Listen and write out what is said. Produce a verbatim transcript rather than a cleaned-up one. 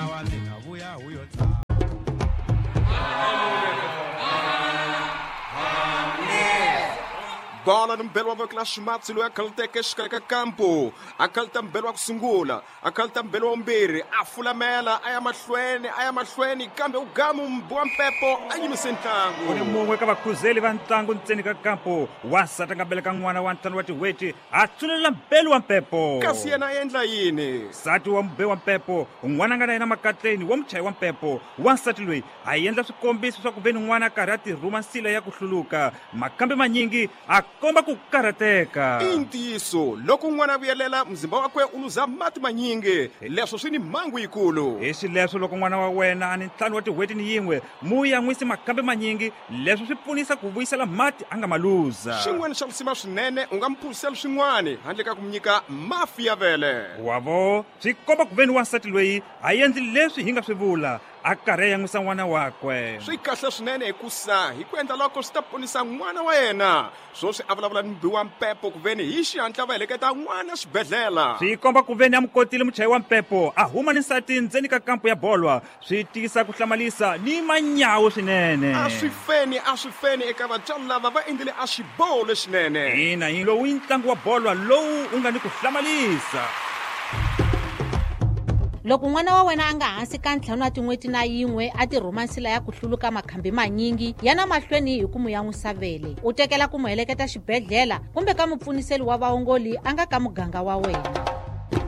bola no mbelo wa kla Schmatz lo akalta keshka ka campo akalta mbelo wa kusungula akalta mbelo wa mbere afula mela aya mahlweni aya mahlweni kambe ugamu mbwa mpepo ayimise ntlangu kuni mungwe ka vakhuzeli va ntlangu ntseni ka campo wasata nga beleka n'wana wa ntano wa tiweti a tsulela mbelo wa mpepo kasi yena endla yini sati wa mbe wa mpepo n'wana nga na yena makatleni wa muchayi wa mpepo wansati loyi a endla swikombiso swa ku veni n'wana karhi a tirhuma nsila ya ku hluluka makambe manyingi a komba ku karateka intiso loko n'wana vuyelela mzimba wakwe u luza mati manyingi leswo swi ni mhangu yikulu hi swileswo loko n'wana wa wena a ni ntlhanu wa tiweti ni yin'we mu ya n'wisi makambe manyingi leswo swi pfunisa ku vuyisela mati a nga maluza xin'wana xa lusima swinene u nga mphulisela swin'wana handle ka ku nyika mafi ya vele wavo swi komba ku veni wansati loyi a endli leswi hi nga swi vula a karhi ya n'wisa n'wana wakwe swi kahle swinene hikusa hi ku endla loko swi ta ponisa n'wana wa yena swo swi a vulavula ni mbi wa mpepo ku veni hi xihatla va heleketa n'wana xibedhlela swi komba ku veni a mu kotile muchayi wa mpepo a huma ni nsati ndzeni ka kampo ya bolwa swi tisa ku hlamalisa ni manyawu swinene a swi feni a swi feni eka vatswari lava va endlile a xiboho lexinene ina hi lowu i ntlangu wa bolwa lowu u nga ni ku hlamalisa loko n'wana wa wena a nga hansi ka ntlhanu wa tin'weti na yin'we a tirhuma nsila ya ku hluluka makhambi manyingi yana mahlweni hi ku mu yan'wisa vele u tekela ku mu heleketa xibedhlela kumbe ka mupfuniseli wa vaongoli a nga ka muganga wa wena